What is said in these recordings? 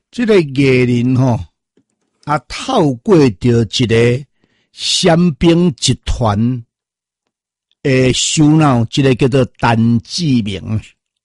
这个艺人透过着一个闪兵集团的首脑，这个叫做陈志明，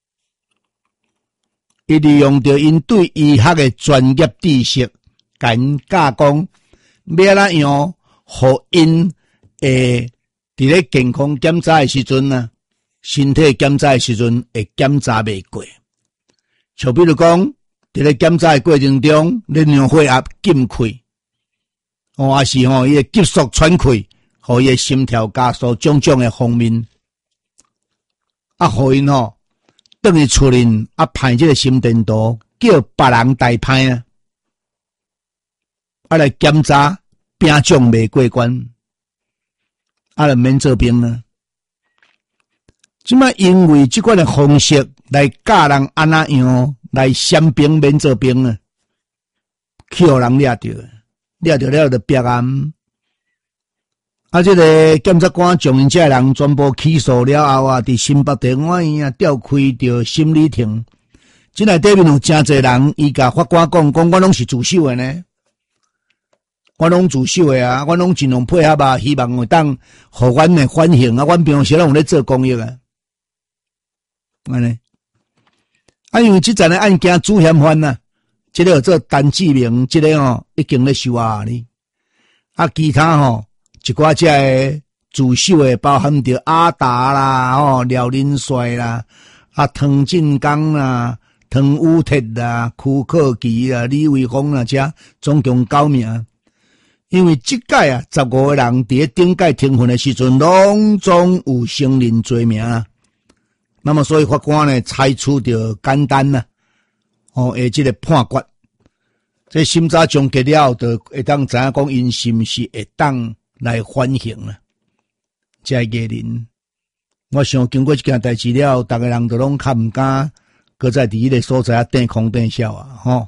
伊利用着因对医学的专业知识，甲因教讲要怎样，互因伫咧健康检查的时阵啊，身体检查的时阵会检查袂过。像比如讲，伫咧检查的过程中，你让血压禁气，还是伊的急速喘气，互伊的心跳加速，种种的方面，互因转去厝里派这个心电图，叫别人代派来检查，病种未过关。就免做兵了。即摆因为即款的方式来教人安怎样来闪兵免做兵啊，去互人掠着了就逼案。即个检察官将因这人全部起诉了后伫新北地法院召开着审理庭。即内底面有真侪人，伊甲法官讲我拢是自首的呢。我拢自首的啊，我拢尽量配合啊，希望会当互阮的反省啊，阮平时拢有咧做公益啊。安尼，因为即阵的案件主嫌犯啊，即个做陈志明，即个已经咧收押哩。其他一寡遮的自首的，包含着阿达啦、廖林帅啦、唐进刚啦、唐武铁啦、邱克奇啦、李伟峰啦，遮总共9名。因为即届15个人伫咧顶届听讯的时阵，拢总有承认罪名啊。那么所以法官呢，采取着简单即个判决。这审查终结了后，就会当知影讲因是毋是会当来反省啊。这艺人，我想经过这件代志了，逐个人都拢较毋敢，搁再伫迄个所在顶空顶笑啊，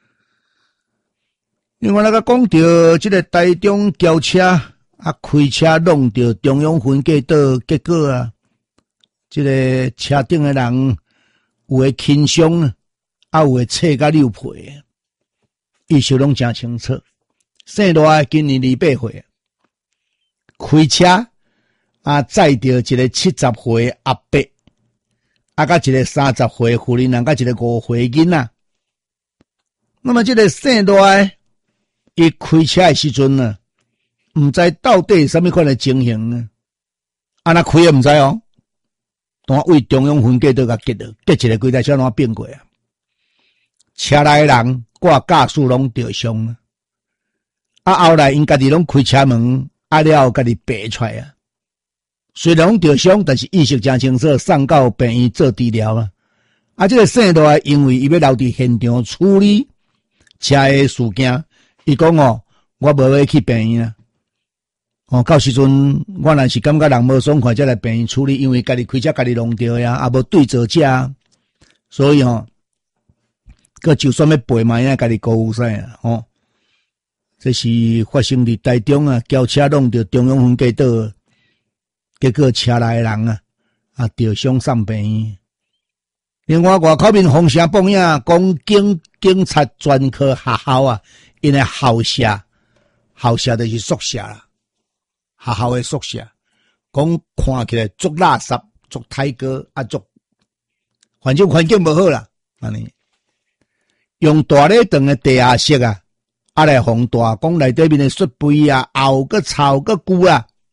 另外那个讲到这个台中轿车开车弄到中央分隔岛，结果这个车顶的人有诶轻伤有诶切甲溜皮，意思拢真清楚。姓赖今年28岁，开车载着一个70岁阿伯，甲一个30岁妇人人，甲一个5岁囡仔。那么这个姓赖伊开车的时阵呢，毋知到底什么款的情形呢？那开也毋知当为中央分隔岛甲结一个几台车拢变过啊！车内的人挂驾驶拢着伤后来因家己拢开车门了家己爬出来啊！虽然拢着伤，但是意识真清楚，送到病院做治疗这个姓赖因为伊要留伫现场处理车的事件。伊讲我无要去病院到时阵我若是感觉人无爽快，才来病院处理，因为家己开车家己弄着呀，无对坐车，所以佮就算要赔嘛，也家己顾有使这是发生伫台中轿车弄着中央分隔岛，结果车内的人着伤送病院。另外外口面风声报影讲警察专科学校因的校舍就是宿舍啦，学校的宿舍，讲看起来足垃圾、足太高足，反正环境无好啦。安尼用大礼堂的地下室来防大，讲内底面的雪柜漚个臭个久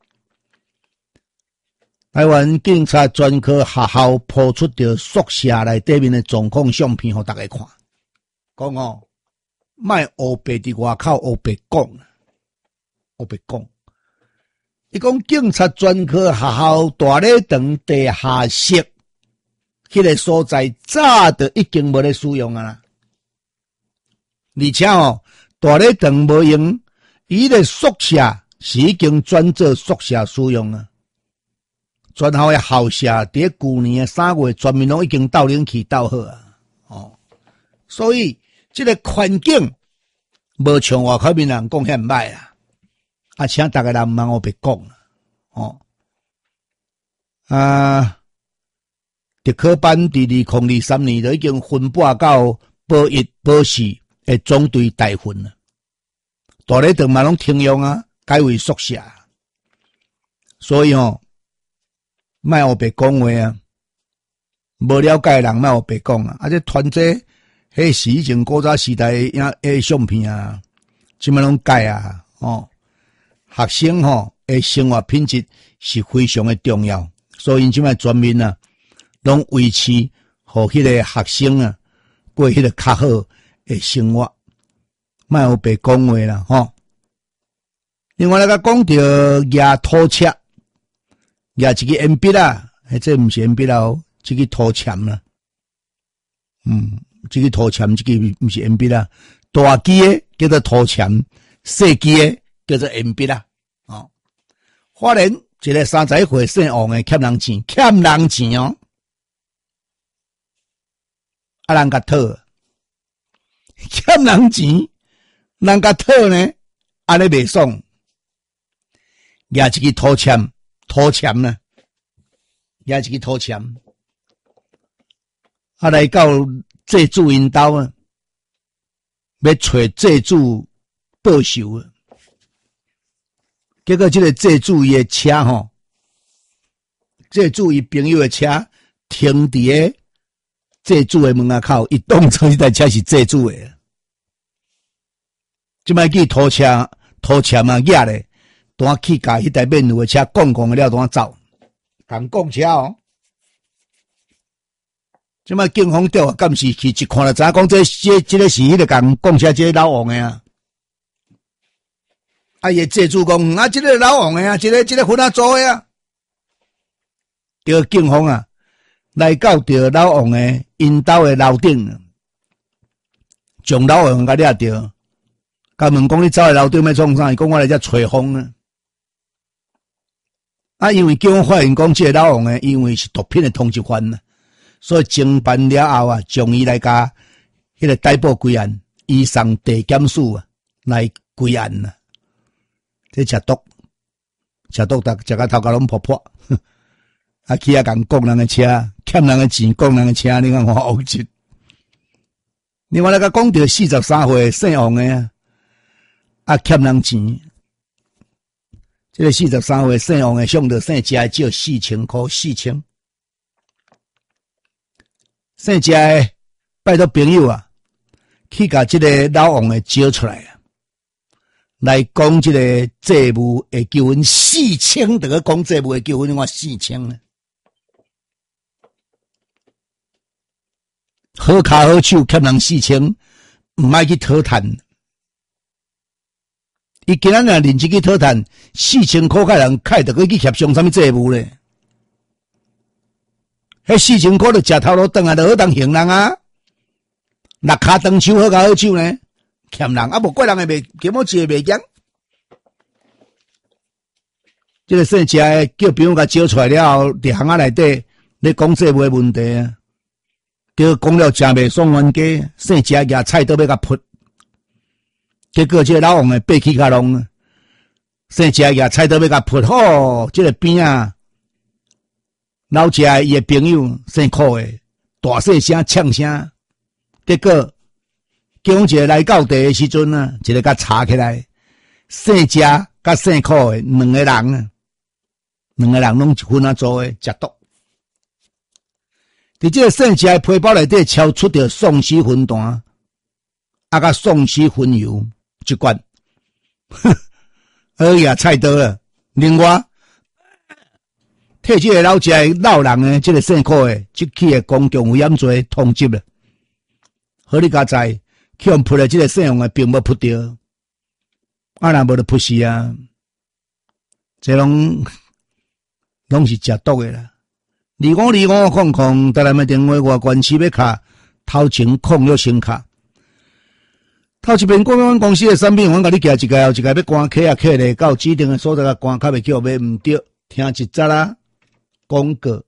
台湾警察专科学校抛出着宿舍内底面的状况相片，互大家看，讲卖黑白伫外口黑白讲，伊讲警察专科学校大礼堂地下室，迄个所在早就已经无咧使用啦，而且大礼堂无用，伊的宿舍是已经转做宿舍使用专校的校舍伫去年3月全面拢已经斗冷气斗好所以这个环境无像外口面人讲遐歹请大家人毋通别讲特科班伫2023年就已经分拨到保1、保4 会总队大份啊，大礼堂嘛拢停用啊，改为宿舍。所以莫黑白讲话啊，无了解的人莫黑白讲啊。这团这迄是以前古早时代诶相片啊，即摆拢改啊。学生诶生活品质是非常的重要，所以即摆全面啊，拢维持互迄个学生啊过迄个较好诶生活，莫有白讲话啦另外来讲到牙拖车，牙一个鉛笔啊，这毋是鉛笔啦，这个拖签啦，这个拖签，这个毋是鉛笔啦，大机诶叫做拖签，细机诶叫做鉛笔啦。花莲一个30岁姓王诶欠人钱，欠人钱人甲讨，欠人钱，人甲讨呢，安尼袂爽。也一个拖签呢，也一个拖签，来到债主因兜啊，要找债主报仇啊。结果这个债主伊的车债主伊朋友的车停伫个债主的门仔口，伊当作这台车是债主的。即摆去拖签啊，举咧，当去甲迄台面路的车讲了，当走，共讲车即摆警方调啊，敢是去一看就知影讲这个是迄个共讲车这个老王的啊。伊个债主讲这个老王的啊，这个分啊做的啊。叫警方啊，来到着老王的因兜的楼顶，将老王甲掠着，甲问讲你走来楼顶要创啥？伊讲我来遮找风啊。因为警方发现讲这个老王的，因为是毒品的通缉犯啊，所以侦办了后啊，将伊来甲迄个逮捕归案，移送地检署啊来归案啊。这食毒食甲头壳拢破破，去共讲人的车，欠人的钱，讲人的车，你看我恶质。另外来讲到43岁姓王的欠人钱，这个43岁姓王的向着姓家借4000块，4000。姓家的拜托朋友啊，去甲这个老王的招出来啊。来讲这个债务的纠纷，4000这个讲债务的纠纷，我4000呢，好骹好手欠人4000，唔爱去讨谈。伊今仔日认真去讨谈，4000块个人开得去协商什么债务咧？迄4000块就食头路顿啊，就好当行人啊，六骹长手好骹好手呢。欠人无过人会袂，根本一个袂讲。这个姓家的叫朋友甲招出来了后，伫巷仔内底咧讲这个问题啊，叫讲了真袂爽冤家，姓家举菜刀要甲扑，结果这个老王的爬起卡拢，姓家举菜刀要甲扑，这个边啊，老家伊的朋友姓柯的，大细声呛声，结果。警一个来到地的时阵啊，一个甲查起来，姓家甲姓柯的两个人拢一分做的食毒。伫这个姓家的皮包内底超出着丧尸魂弹，甲丧尸魂油一罐，菜刀了。另外，替这个老家的老人的这个姓柯的，即起的公共危险罪通缉了。好你家知。去用扑了这个姓王的并无扑掉，若无就扑死啊！这拢是食毒的啦。2525空空，台南的电话外关市要卡，头前控约先卡。头一边公安公司的产品，我甲你寄一个后一个要关卡卡咧，到指定的所在甲关卡袂叫买唔对，听一则啦广告。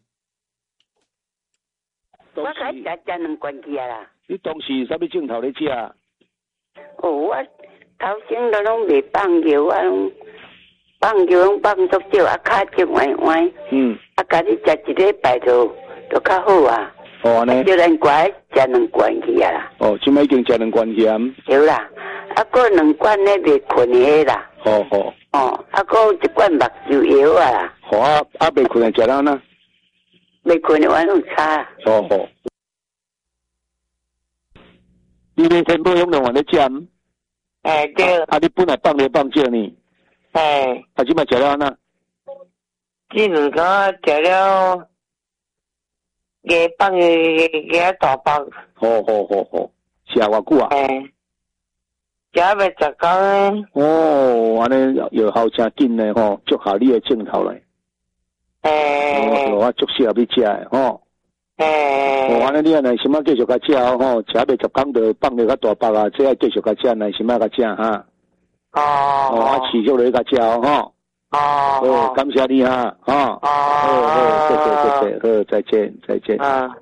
我开始食两罐去啊啦。 你当时啥物镜头咧食？ 我头先都拢袂放药啊，放药拢放足少，脚肿歪歪。甲你食一礼拜就较好啊。 哦呢。 就难怪食两罐去啊啦。 哦，即摆已经食2罐盐。 对啦，啊，搁2罐咧未困的啦。 好好。 哦，啊，搁1罐目睭药啊啦。 好啊，未困的食哪呢？ 未困的我拢擦。 好好。你咧天保养两丸咧食？ 哎，对。 啊，你本来放咧放少呢？ 哎。 啊，即摆食了哪？ 这2个食了，加放加大包。 好，食偌久啊？ 哎。食要10天呢。 哦，安尼药效真紧嘞吼，足效你的镜头嘞。哦，我足适合你食的吼。哦，安尼你若是想继续甲食吼，食要10天就放入较大包啊，这要继续甲食，若是想甲食哈。哦，我持续落去甲食吼。哦，感谢你哈，哈。好，谢谢，好，再见。 啊。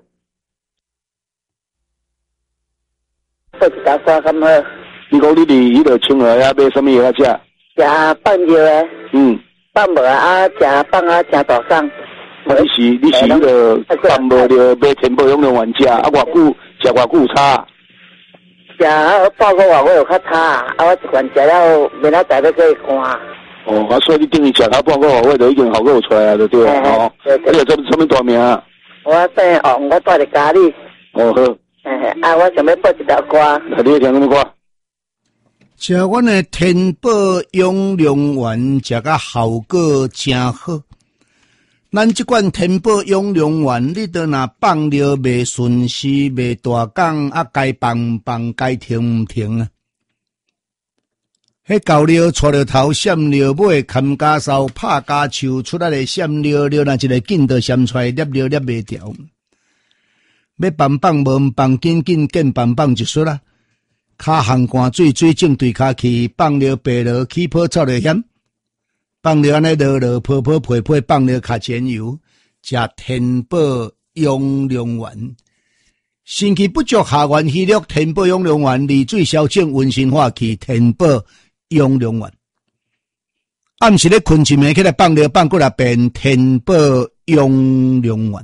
报一条瓜咁好。 你讲你伫迄个青河遐买什么药食？ 食放药的。放无啊，食放啊，食大送。 你是迄个放无着买天保养两丸食，啊，偌久食偌久差？ 食半个月我有较差，啊，我一罐食了，明仔载要可以看。 哦，啊，所以你等于食到半个月，我就已经效果有出来了，对不对？哦，你有什么大名？ 我姓王，我住伫家里。 哦好。 啊，我想要播一条歌。 啊，你要听什么歌？ 食阮的天保养良丸，食甲效果真好。咱即款天保养良丸，你都若放了袂顺时、袂大讲，啊，该放，该停停啊。迄厚料撮了头，闪了尾，砍家梢，拍家手，出来的闪了，若一个紧就闪出来，捏袂掉。要放无放紧，见放一撮啦。骹烘汗水正对骹去，放了白落起泡走了险，放了安尼落泡配，放了卡前油，食天保养良丸。身体不足下元气力，天保养良丸，利水消肿，温心化气，天保养良丸。暗时咧困一暝起来放过来变天保养良丸。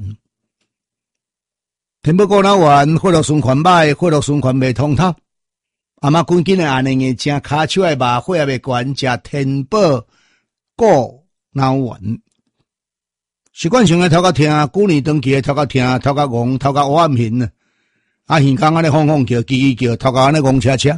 天保骨脑丸，血液循环歹，血液循环袂通透。阿妈赶紧的安尼个正骹手爱麻，血压袂悬，食天保骨脑丸。习惯性的头壳痛，旧年长期的头壳痛，头壳戆，头壳乌暗hình啊，耳孔安尼晃叫，叽叫，头壳安尼戆车。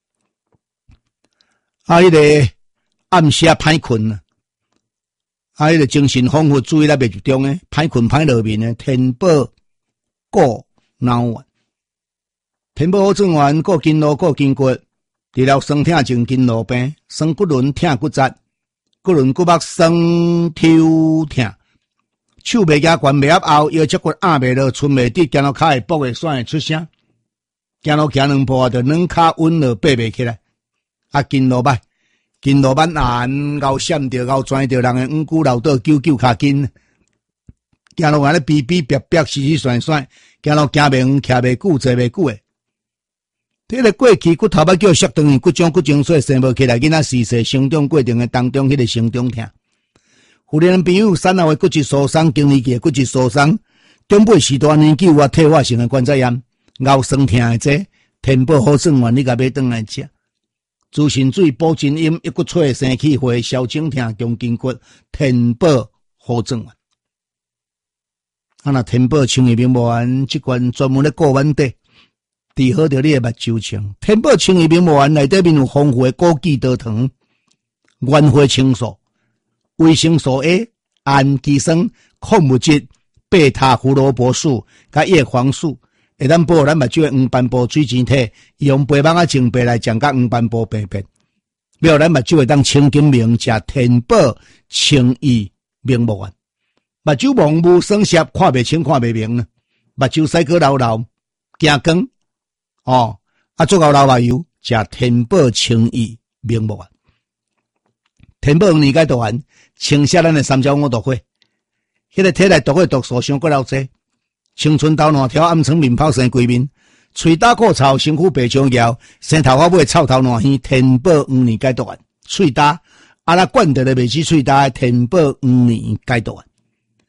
啊，迄个暗时歹困啊，啊，迄个精神恍惚，注意力袂集中诶，歹困歹落眠诶，天保骨脑丸。天保好转丸，顾筋络，顾筋骨，治疗酸痛症、筋络病、酸骨轮、痛骨折、骨轮骨膜酸抽痛，手袂举悬袂压后，腰脊骨压袂落，伸袂直，走路骹会跛会酸会出声，走路行2步就软骹稳落爬袂起来。啊，筋络歹，筋络慢硬，咬闪着，咬拽着，人诶五骨老倒揪骹筋，走路安尼逼逼死甩，走路行袂远，徛袂久，坐袂久诶。迄个过去骨头要叫摔断，骨种骨精髓生无起来，囡仔时势成长过程诶当中，迄个成长痛。有年朋友产后诶骨质疏松，经历过骨质疏松，中辈时段年纪有退化性诶关节炎，咬酸痛诶这天保好转丸，你甲买转来食。滋肾水、补真阴、一骨脆、生气血、消肿痛、强筋骨，天保好转丸。啊，那天保清液明目丸，即款专门咧顾丸底。治好着你的目睭青，天保清液明目丸内底面有丰富的枸杞多糖、原花青素、维生素 A、氨基酸、矿物质、贝塔胡萝卜素、甲叶黄素，会当保护咱目睭的黄斑部水晶体，用白网啊净白来将甲黄斑部病变，要咱目睭会当清金明，食天保清液明目丸。目睭蒙雾酸涩，看袂清看袂明啊，目睭洗过流惊光。哦，啊，做到老目油，食天保清液明目丸。天保年解毒丸，清泻咱的三焦五毒火，迄个体内毒火毒素伤过了济，青春痘烂条，暗疮面泡生规面，喙打骨臭，身躯白长腰，生头发尾臭头烂耳，天保年解毒丸，喙打啊那惯着咧袂起喙打，天保年解毒丸。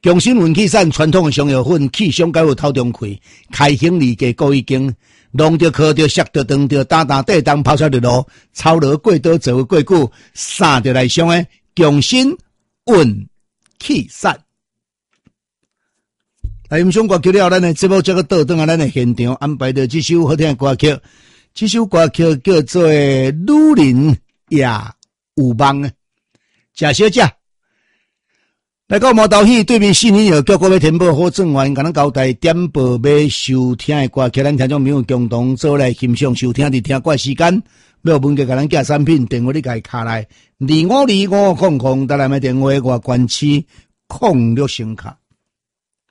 强心运气散传统的香药粉，气伤改有头中开，开行离价高已经，弄着磕着摔着撞着打打地当抛出着路，操劳过多做过久，三着来上的强心运气散。来，音响歌曲了，咱的节目这个倒转啊，咱的现场安排着这首好听的歌曲。这首歌曲叫做《女人也有梦》，谢小姐。来到毛豆戏对面新年有叫各位填报好正员，甲咱交代点播要收听的歌曲，咱听众朋友共同做来欣赏收听，伫听歌时间。要问个甲咱寄产品，电话你家卡来252500，咱来买电话外关区06声卡。